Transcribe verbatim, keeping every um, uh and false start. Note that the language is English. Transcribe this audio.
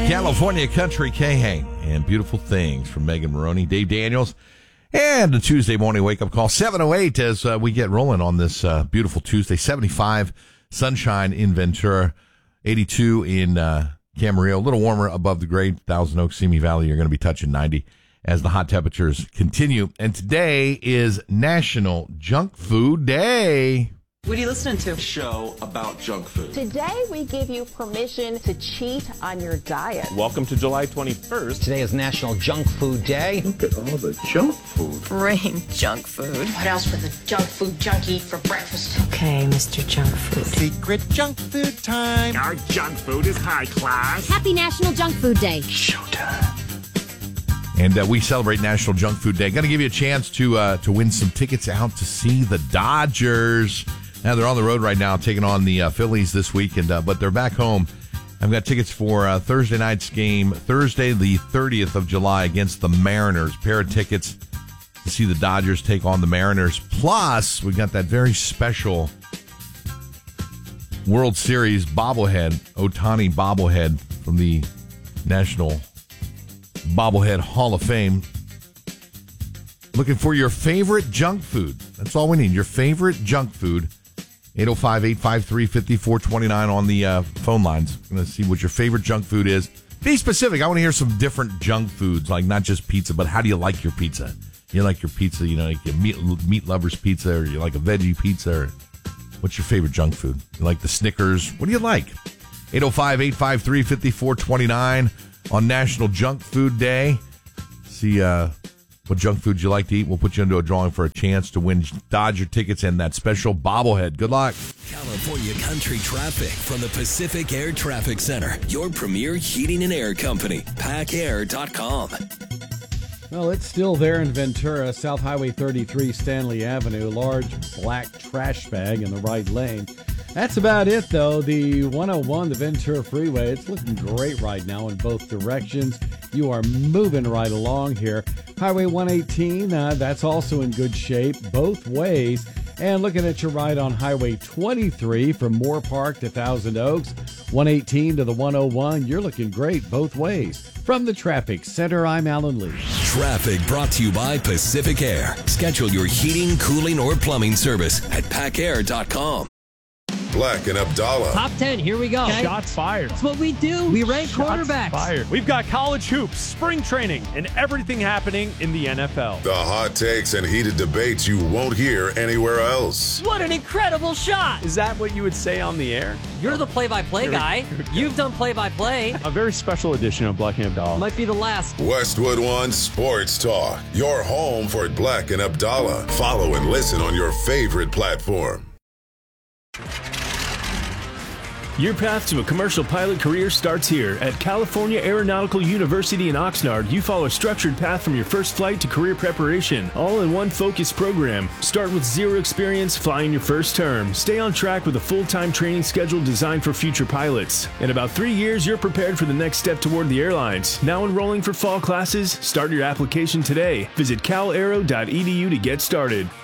California Country K-Hang and Beautiful Things from Megan Maroney, Dave Daniels, and a Tuesday morning wake-up call, seven oh eight as uh, we get rolling on this uh, beautiful Tuesday. seventy-five, sunshine in Ventura, eighty-two in uh, Camarillo, a little warmer above the grade. Thousand Oaks, Simi Valley, you're going to be touching ninety as the hot temperatures continue. And today is National Junk Food Day. What are you listening to? A show about junk food. Today, we give you permission to cheat on your diet. Welcome to July twenty-first. Today is National Junk Food Day. Look at all the junk food. Brain junk food. What else would the junk food junkie eat for breakfast? Okay, Mister Junk Food. Secret junk food time. Our junk food is high class. Happy National Junk Food Day. Showtime. And uh, we celebrate National Junk Food Day. Going to give you a chance to uh, to win some tickets out to see the Dodgers. Now, they're on the road right now, taking on the uh, Phillies this week, and, uh, but they're back home. I've got tickets for uh, Thursday night's game, Thursday the thirtieth of July against the Mariners. Pair of tickets to see the Dodgers take on the Mariners. Plus, we've got that very special World Series bobblehead, Ohtani bobblehead from the National Bobblehead Hall of Fame. Looking for your favorite junk food. That's all we need, your favorite junk food. eight oh five, eight five three, five four two nine on the uh, phone lines. I'm going to see what your favorite junk food is. Be specific. I want to hear some different junk foods, like not just pizza, but how do you like your pizza? You like your pizza, you know, like your meat, meat lovers pizza, or you like a veggie pizza, or what's your favorite junk food? You like the Snickers? What do you like? eight oh five, eight five three, five four two nine on National Junk Food Day. See, uh, what junk foods you like to eat. We'll put you into a drawing for a chance to win Dodger tickets and that special bobblehead. Good luck. California Country Traffic from the Pacific Air Traffic Center. Your premier heating and air company. pack air dot com. Well, it's still there in Ventura, South Highway thirty-three, Stanley Avenue. Large black trash bag in the right lane. That's about it, though. The one oh one, the Ventura Freeway, it's looking great right now in both directions. You are moving right along here. Highway one eighteen, uh, that's also in good shape both ways. And looking at your right on Highway twenty-three from Moore Park to Thousand Oaks, one eighteen to the one oh one, you're looking great both ways. From the Traffic Center, I'm Alan Lee. Traffic brought to you by Pacific Air. Schedule your heating, cooling, or plumbing service at pack air dot com. Black and Abdallah. Top ten, here we go. Okay. Shots fired. That's what we do. We rank Shots quarterbacks. Fired. We've got college hoops, spring training, and everything happening in the N F L. The hot takes and heated debates you won't hear anywhere else. What an incredible shot. Is that what you would say on the air? You're the play-by-play guy. You've done play-by-play. A very special edition of Black and Abdallah. Might be the last. Westwood One Sports Talk. Your home for Black and Abdallah. Follow and listen on your favorite platform. Your path to a commercial pilot career starts here. At California Aeronautical University in Oxnard, you follow a structured path from your first flight to career preparation, all in one focused program. Start with zero experience flying your first term. Stay on track with a full-time training schedule designed for future pilots. In about three years, you're prepared for the next step toward the airlines. Now enrolling for fall classes? Start your application today. Visit cal aero dot e d u to get started.